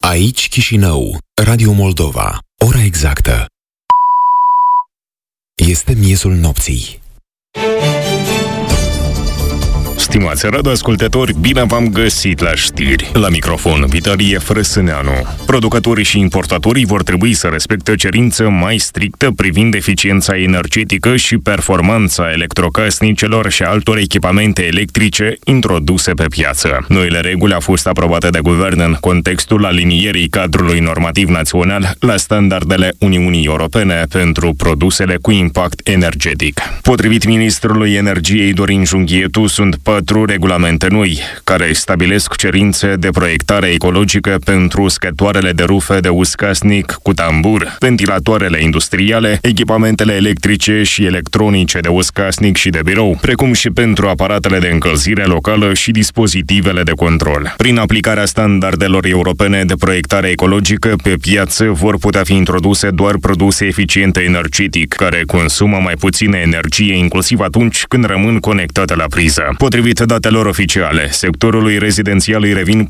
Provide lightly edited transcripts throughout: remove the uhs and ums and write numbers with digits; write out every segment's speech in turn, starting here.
Aici Chișinău, Radio Moldova. Ora exactă este miezul nopții. Stimați radioascultători, bine v-am găsit la știri. La microfon, Vitalie Frăsâneanu. Producătorii și importatorii vor trebui să respecte o cerință mai strictă privind eficiența energetică și performanța electrocasnicelor și altor echipamente electrice introduse pe piață. Noile reguli au fost aprobate de guvern în contextul alinierii cadrului normativ național la standardele Uniunii Europene pentru produsele cu impact energetic. Potrivit ministrului energiei Dorin Junghietu, sunt 4 regulamente noi, care stabilesc cerințe de proiectare ecologică pentru scătoarele de rufe de uz casnic cu tambur, ventilatoarele industriale, echipamentele electrice și electronice de uz casnic și de birou, precum și pentru aparatele de încălzire locală și dispozitivele de control. Prin aplicarea standardelor europene de proiectare ecologică, pe piață vor putea fi introduse doar produse eficiente energetic, care consumă mai puțină energie, inclusiv atunci când rămân conectate la priză. Potrivit datelor oficiale, sectorului rezidențial îi revin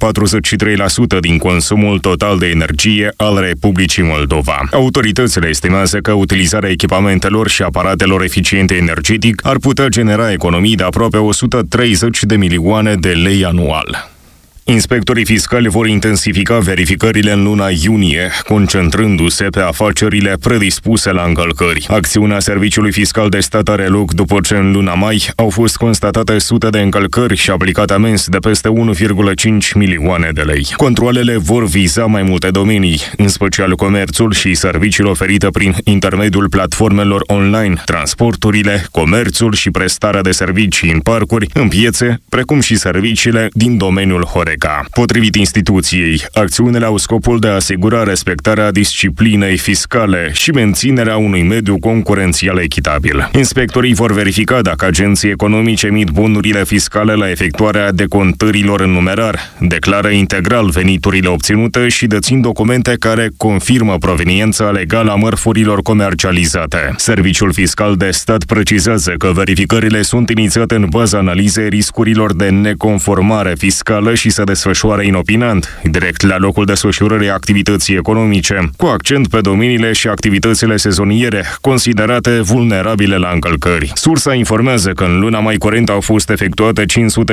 43% din consumul total de energie al Republicii Moldova. Autoritățile estimează că utilizarea echipamentelor și aparatelor eficiente energetic ar putea genera economii de aproape 130 de milioane de lei anual. Inspectorii fiscali vor intensifica verificările în luna iunie, concentrându-se pe afacerile predispuse la încălcări. Acțiunea Serviciului Fiscal de Stat are loc după ce în luna mai au fost constatate sute de încălcări și aplicate amenzi de peste 1,5 milioane de lei. Controalele vor viza mai multe domenii, în special comerțul și serviciile oferite prin intermediul platformelor online, transporturile, comerțul și prestarea de servicii în parcuri, în piețe, precum și serviciile din domeniul Horeca. Potrivit instituției, acțiunile au scopul de a asigura respectarea disciplinei fiscale și menținerea unui mediu concurențial echitabil. Inspectorii vor verifica dacă agenții economici emit bunurile fiscale la efectuarea decontărilor în numerar, declară integral veniturile obținute și dețin documente care confirmă proveniența legală a mărfurilor comercializate. Serviciul Fiscal de Stat precizează că verificările sunt inițiate în baza analizei riscurilor de neconformare fiscală și se desfășoară inopinant, direct la locul desfășurării activității economice, cu accent pe domeniile și activitățile sezoniere, considerate vulnerabile la încălcări. Sursa informează că în luna mai curentă au fost efectuate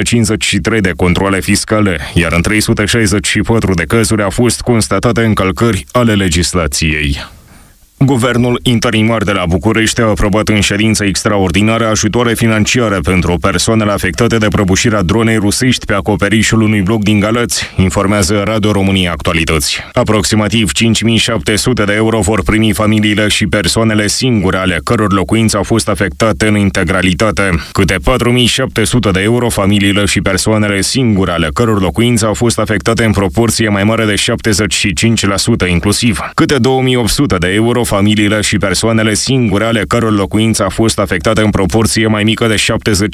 553 de controale fiscale, iar în 364 de cazuri au fost constatate încălcări ale legislației. Guvernul interimar de la București a aprobat în ședință extraordinară ajutoare financiare pentru persoanele afectate de prăbușirea dronei rusești pe acoperișul unui bloc din Galați, informează Radio România Actualități. Aproximativ 5.700 de euro vor primi familiile și persoanele singure ale căror locuințe au fost afectate în integralitate. Câte 4.700 de euro familiile și persoanele singure ale căror locuințe au fost afectate în proporție mai mare de 75% inclusiv. Câte 2.800 de euro familiile și persoanele singure ale căror locuință a fost afectată în proporție mai mică de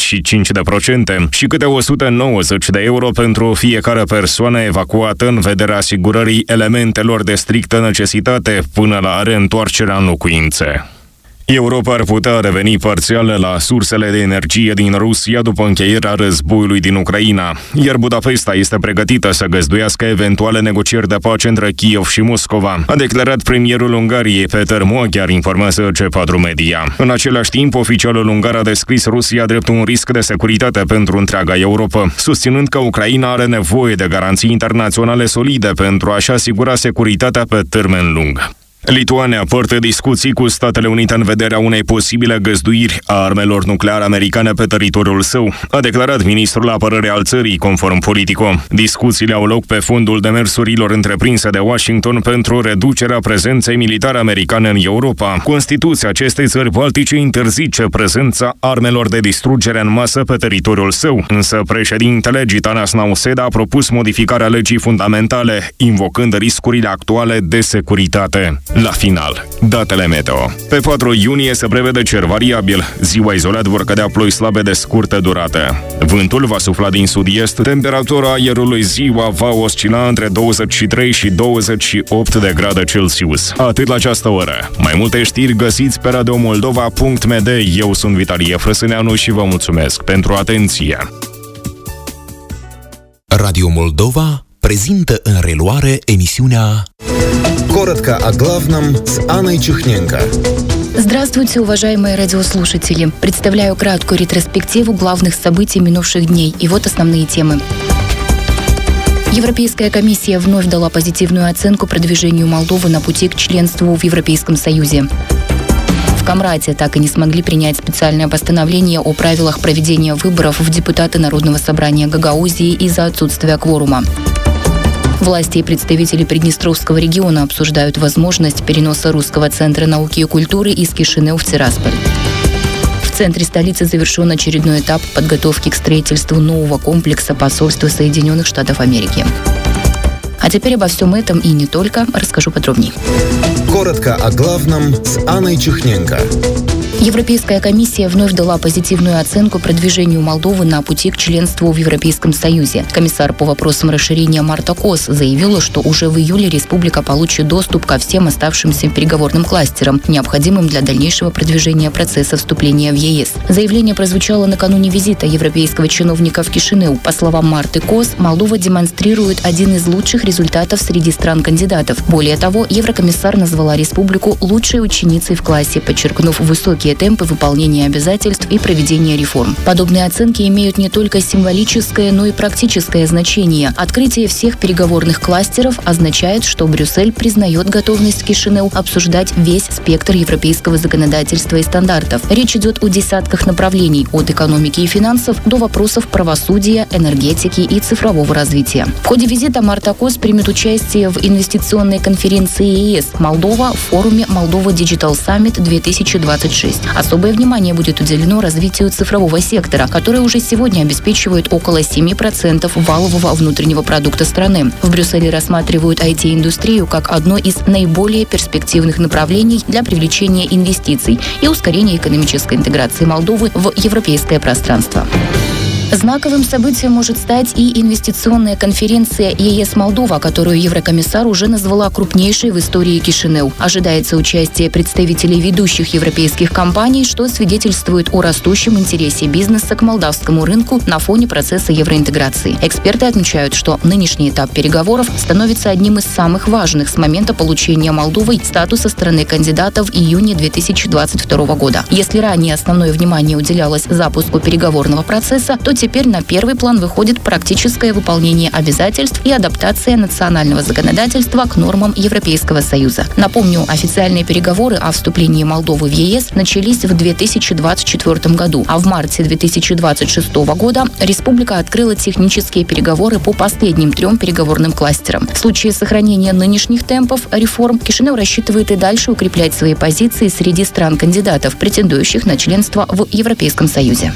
75% și câte 190 de euro pentru fiecare persoană evacuată în vederea asigurării elementelor de strictă necesitate până la reîntoarcerea în locuințe. Europa ar putea reveni parțial la sursele de energie din Rusia după încheierea războiului din Ucraina, iar Budapesta este pregătită să găzduiască eventuale negocieri de pace între Kiev și Moscova, a declarat premierul Ungariei Peter Magyar, informează C4 Media. În același timp, oficialul ungar a descris Rusia drept un risc de securitate pentru întreaga Europa, susținând că Ucraina are nevoie de garanții internaționale solide pentru a-și asigura securitatea pe termen lung. Lituania poartă discuții cu Statele Unite în vederea unei posibile găzduiri a armelor nucleare americane pe teritoriul său, a declarat ministrul apărării al țării, conform Politico. Discuțiile au loc pe fondul demersurilor întreprinse de Washington pentru reducerea prezenței militare americane în Europa. Constituția acestei țări baltice interzice prezența armelor de distrugere în masă pe teritoriul său, însă președintele Gitanas Nauseda a propus modificarea legii fundamentale, invocând riscurile actuale de securitate. La final, datele meteo. Pe 4 iunie se prevede cer variabil. Ziua izolat vor cădea ploi slabe de scurtă durată. Vântul va sufla din sud-est, temperatura aerului ziua va oscila între 23 și 28 de grade Celsius. Atât la această oră. Mai multe știri găsiți pe radiomoldova.md. Eu sunt Vitalie Frăsâneanu și vă mulțumesc pentru atenție. Radio Moldova prezintă în reluare emisiunea Коротко о главном с Анной Чехненко. Здравствуйте, уважаемые радиослушатели. Представляю краткую ретроспективу главных событий минувших дней. И вот основные темы. Европейская комиссия вновь дала позитивную оценку продвижению Молдовы на пути к членству в Европейском Союзе. В Камрате так и не смогли принять специальное постановление о правилах проведения выборов в депутаты Народного собрания Гагаузии из-за отсутствия кворума. Власти и представители Приднестровского региона обсуждают возможность переноса Русского центра науки и культуры из Кишинеу в Тирасполь. В центре столицы завершен очередной этап подготовки к строительству нового комплекса посольства Соединенных Штатов Америки. А теперь обо всем этом и не только расскажу подробнее. Коротко о главном с Анной Чехненко. Европейская комиссия вновь дала позитивную оценку продвижению Молдовы на пути к членству в Европейском Союзе. Комиссар по вопросам расширения Марта Кос заявила, что уже в июле республика получит доступ ко всем оставшимся переговорным кластерам, необходимым для дальнейшего продвижения процесса вступления в ЕС. Заявление прозвучало накануне визита европейского чиновника в Кишинеу. По словам Марты Кос, Молдова демонстрирует один из лучших результатов среди стран-кандидатов. Более того, еврокомиссар назвала республику лучшей ученицей в классе, подчеркнув высокие темпы выполнения обязательств и проведения реформ. Подобные оценки имеют не только символическое, но и практическое значение. Открытие всех переговорных кластеров означает, что Брюссель признает готовность Кишинеу обсуждать весь спектр европейского законодательства и стандартов. Речь идет о десятках направлений, от экономики и финансов до вопросов правосудия, энергетики и цифрового развития. В ходе визита Марта Кос примет участие в инвестиционной конференции ЕС «Молдова» в форуме «Молдова Digital Summit 2026». Особое внимание будет уделено развитию цифрового сектора, который уже сегодня обеспечивает около 7% валового внутреннего продукта страны. В Брюсселе рассматривают IT-индустрию как одно из наиболее перспективных направлений для привлечения инвестиций и ускорения экономической интеграции Молдовы в европейское пространство. Знаковым событием может стать и инвестиционная конференция ЕС «Молдова», которую еврокомиссар уже назвала крупнейшей в истории Кишинеу. Ожидается участие представителей ведущих европейских компаний, что свидетельствует о растущем интересе бизнеса к молдавскому рынку на фоне процесса евроинтеграции. Эксперты отмечают, что нынешний этап переговоров становится одним из самых важных с момента получения Молдовой статуса страны-кандидата в июне 2022 года. Если ранее основное внимание уделялось запуску переговорного процесса, то теперь на первый план выходит практическое выполнение обязательств и адаптация национального законодательства к нормам Европейского Союза. Напомню, официальные переговоры о вступлении Молдовы в ЕС начались в 2024 году, а в марте 2026 года республика открыла технические переговоры по последним 3 переговорным кластерам. В случае сохранения нынешних темпов реформ Кишинеу рассчитывает и дальше укреплять свои позиции среди стран-кандидатов, претендующих на членство в Европейском Союзе.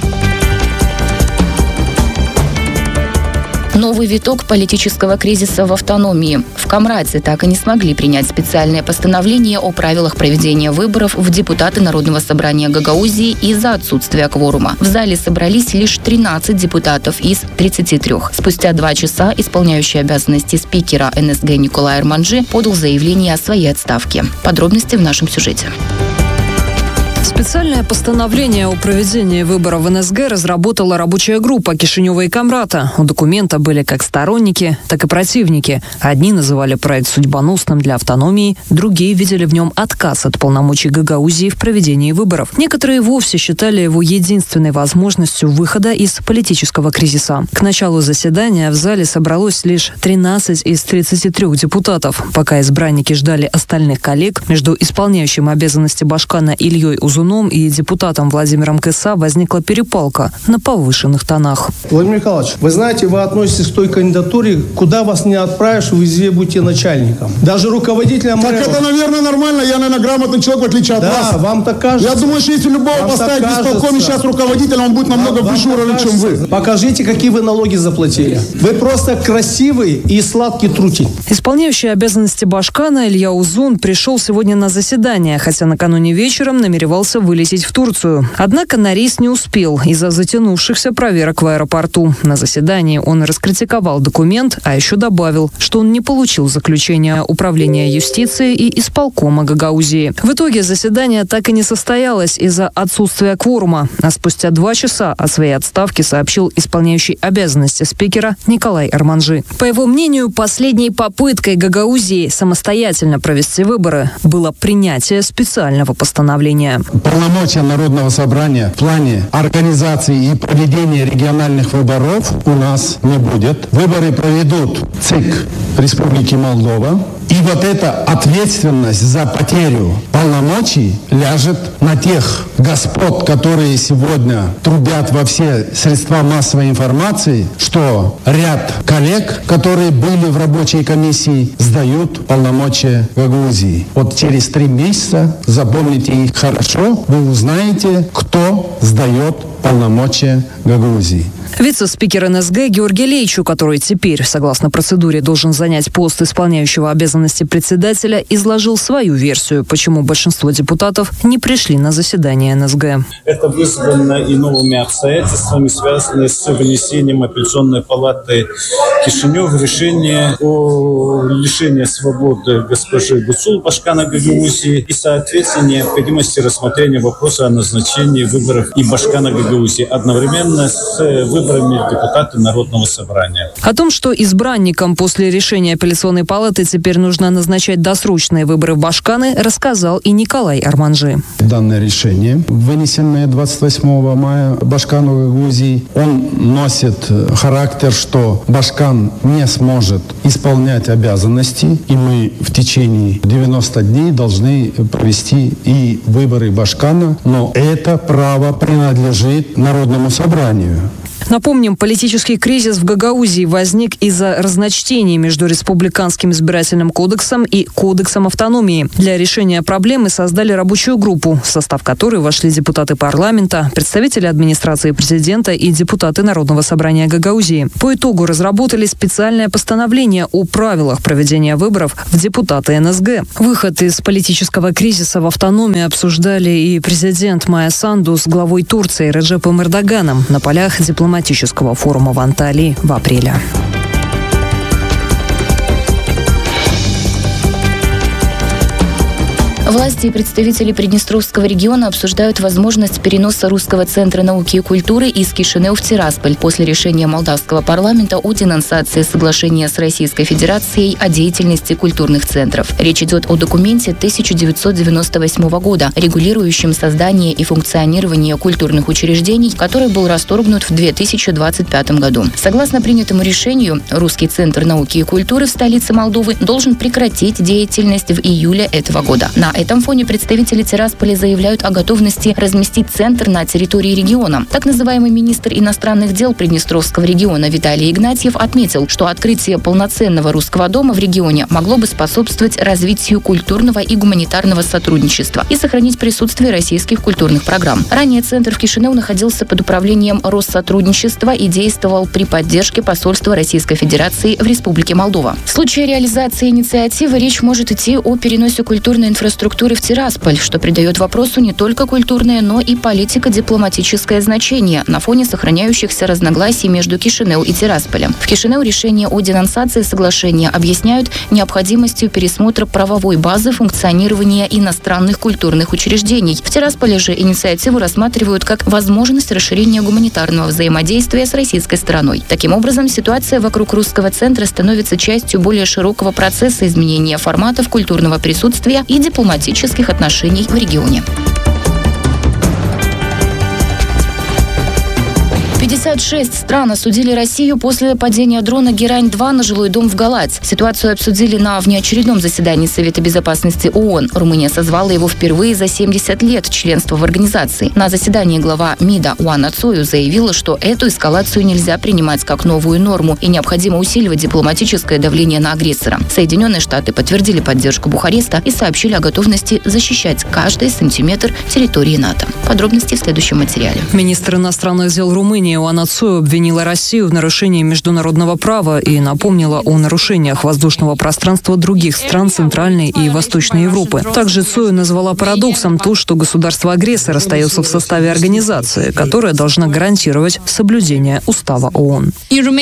Новый виток политического кризиса в автономии. В Камрате так и не смогли принять специальное постановление о правилах проведения выборов в депутаты Народного собрания Гагаузии из-за отсутствия кворума. В зале собрались лишь 13 депутатов из 33. Спустя 2 часа исполняющий обязанности спикера НСГ Николай Арманджи подал заявление о своей отставке. Подробности в нашем сюжете. Специальное постановление о проведении выборов в НСГ разработала рабочая группа Кишинева и Камрата. У документа были как сторонники, так и противники. Одни называли проект судьбоносным для автономии, другие видели в нем отказ от полномочий Гагаузии в проведении выборов. Некоторые вовсе считали его единственной возможностью выхода из политического кризиса. К началу заседания в зале собралось лишь 13 из 33 депутатов. Пока избранники ждали остальных коллег, между исполняющим обязанности Башкана Ильей Узуном и депутатом Владимиром Кеса возникла перепалка на повышенных тонах. Владимир Николаевич, вы знаете, вы относитесь к той кандидатуре, куда вас не отправишь, вы везде будете начальником. Даже руководителем... Так это, наверное, нормально. Я, наверное, грамотный человек, в отличие от вас. Да, вам так кажется. Я думаю, что если любого поставить в исполкоме сейчас руководителем, он будет намного выше уровня, чем вы. Покажите, какие вы налоги заплатили. Вы просто красивый и сладкий трутень. Исполняющий обязанности Башкана Илья Узун пришел сегодня на заседание, хотя накануне вечером намеревался намеревался вылететь в Турцию. Однако на рейс не успел из-за затянувшихся проверок в аэропорту. На заседании он раскритиковал документ, а еще добавил, что он не получил заключения Управления юстиции и исполкома Гагаузии. В итоге заседание так и не состоялось из-за отсутствия кворума, а спустя 2 часа о своей отставке сообщил исполняющий обязанности спикера Николай Арманжи. По его мнению, последней попыткой Гагаузии самостоятельно провести выборы было принятие специального постановления. Полномочия Народного собрания в плане организации и проведения региональных выборов у нас не будет. Выборы проведут ЦИК Республики Молдова. И вот эта ответственность за потерю полномочий ляжет на тех господ, которые сегодня трубят во все средства массовой информации, что ряд коллег, которые были в рабочей комиссии, сдают полномочия Гагаузии. Вот через 3 месяца, запомните их хорошо, вы узнаете, кто сдает полномочия Гагаузии. Вице-спикер НСГ Георгий Лейчу, который теперь, согласно процедуре, должен занять пост исполняющего обязанности председателя, изложил свою версию, почему большинство депутатов не пришли на заседание НСГ. Это вызвано и новыми обстоятельствами, связанными с вынесением апелляционной палаты Кишинев решения о лишении свободы госпожи Гуцул Башкана Гагаузии и, соответственно, необходимости рассмотрения вопроса о назначении выборов и Башкана Гагаузии одновременно с выборами депутата Народного собрания. О том, что избранникам после решения апелляционной палаты теперь нужно назначать досрочные выборы в Башканы, рассказал и Николай Арманжи. Данное решение, вынесенное 28 мая Башкану Гагаузии, он носит характер, что Башкан не сможет исполнять обязанности, и мы в течение 90 дней должны провести и выборы Башкана, но это право принадлежит Народному собранию. Напомним, политический кризис в Гагаузии возник из-за разночтений между Республиканским избирательным кодексом и Кодексом автономии. Для решения проблемы создали рабочую группу, в состав которой вошли депутаты парламента, представители администрации президента и депутаты Народного собрания Гагаузии. По итогу разработали специальное постановление о правилах проведения выборов в депутаты НСГ. Выход из политического кризиса в автономии обсуждали и президент Майя Санду с главой Турции Реджепом Эрдоганом на полях дипломатического форума в Анталии в апреле. Власти и представители Приднестровского региона обсуждают возможность переноса Русского центра науки и культуры из Кишинева в Тирасполь после решения молдавского парламента о денонсации соглашения с Российской Федерацией о деятельности культурных центров. Речь идет о документе 1998 года, регулирующем создание и функционирование культурных учреждений, который был расторгнут в 2025 году. Согласно принятому решению, Русский центр науки и культуры в столице Молдовы должен прекратить деятельность в июле этого года. На этом фоне представители Тирасполя заявляют о готовности разместить центр на территории региона. Так называемый министр иностранных дел Приднестровского региона Виталий Игнатьев отметил, что открытие полноценного русского дома в регионе могло бы способствовать развитию культурного и гуманитарного сотрудничества и сохранить присутствие российских культурных программ. Ранее центр в Кишиневе находился под управлением Россотрудничества и действовал при поддержке посольства Российской Федерации в Республике Молдова. В случае реализации инициативы речь может идти о переносе культурной инфраструктуры в Тирасполь, что придает вопросу не только культурное, но и политико-дипломатическое значение на фоне сохраняющихся разногласий между Кишинев и Тирасполем. В Кишинев решение о денонсации соглашения объясняют необходимостью пересмотра правовой базы функционирования иностранных культурных учреждений. В Тирасполе же инициативу рассматривают как возможность расширения гуманитарного взаимодействия с российской стороной. Таким образом, ситуация вокруг Русского центра становится частью более широкого процесса изменения форматов культурного присутствия и дипломатических отношений в регионе. 56 стран осудили Россию после падения дрона «Герань-2» на жилой дом в Галац. Ситуацию обсудили на внеочередном заседании Совета безопасности ООН. Румыния созвала его впервые за 70 лет членства в организации. На заседании глава МИДа Уана Цою заявила, что эту эскалацию нельзя принимать как новую норму и необходимо усиливать дипломатическое давление на агрессора. Соединенные Штаты подтвердили поддержку Бухареста и сообщили о готовности защищать каждый сантиметр территории НАТО. Подробности в следующем материале. Министр иностранных дел Румынии Иоанна Цой обвинила Россию в нарушении международного права и напомнила о нарушениях воздушного пространства других стран Центральной и Восточной Европы. Также Цой назвала парадоксом то, что государство-агрессор остается в составе организации, которая должна гарантировать соблюдение устава ООН.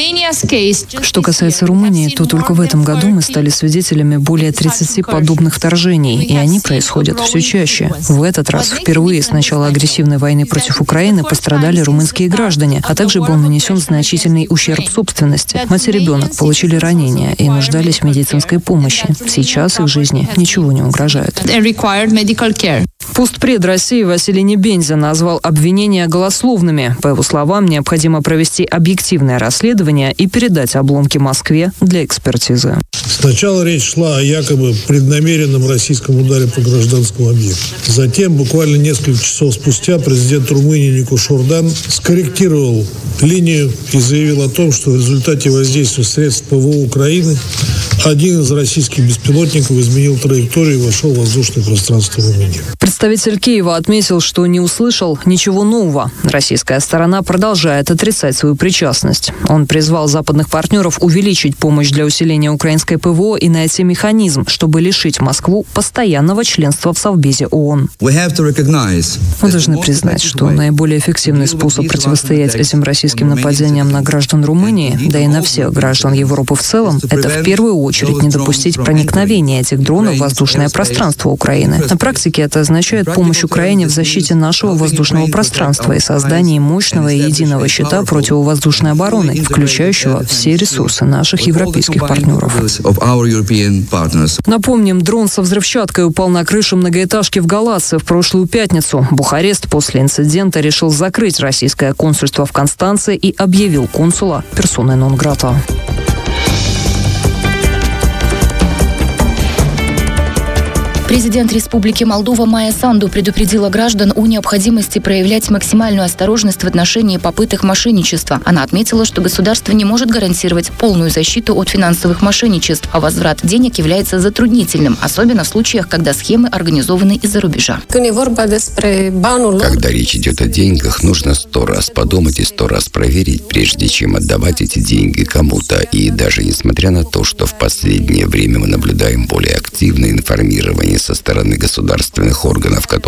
Что касается Румынии, то только в этом году мы стали свидетелями более 30 подобных вторжений, и они происходят все чаще. В этот раз впервые с начала агрессивной войны против Украины пострадали румынские граждане, а также был нанесен значительный ущерб собственности. Мать и ребенок получили ранения и нуждались в медицинской помощи. Сейчас их жизни ничего не угрожает. Постпред России Василий Небензя назвал обвинения голословными. По его словам, необходимо провести объективное расследование и передать обломки Москве для экспертизы. Сначала речь шла о якобы преднамеренном российском ударе по гражданскому объекту. Затем, буквально несколько часов спустя, президент Румынии Никош Ордан скорректировал линию и заявил о том, что в результате воздействия средств ПВО Украины один из российских беспилотников изменил траекторию и вошел в воздушное пространство Румынии. Представитель Киева отметил, что не услышал ничего нового. Российская сторона продолжает отрицать свою причастность. Он призвал западных партнеров увеличить помощь для усиления украинской ПВО и найти механизм, чтобы лишить Москву постоянного членства в Совбезе ООН. Мы должны признать, что наиболее эффективный способ противостоять этим российским нападениям на граждан Румынии, да и на всех граждан Европы в целом, это в первую очередь не допустить проникновения этих дронов в воздушное пространство Украины. На практике это означает помощь Украине в защите нашего воздушного пространства и создании мощного и единого щита противовоздушной обороны, включающего все ресурсы наших европейских партнеров. Напомним, дрон со взрывчаткой упал на крышу многоэтажки в Галаце в прошлую пятницу. Бухарест после инцидента решил закрыть российское консульство в Констанце и объявил консула персоной нон-грата. Президент Республики Молдова Майя Санду предупредила граждан о необходимости проявлять максимальную осторожность в отношении попыток мошенничества. Она отметила, что государство не может гарантировать полную защиту от финансовых мошенничеств, а возврат денег является затруднительным, особенно в случаях, когда схемы организованы из-за рубежа. Когда речь идет о деньгах, нужно 100 раз подумать и 100 раз проверить, прежде чем отдавать эти деньги кому-то. И даже несмотря на то, что в последнее время мы наблюдаем более активное информирование со стороны государственных органов, которые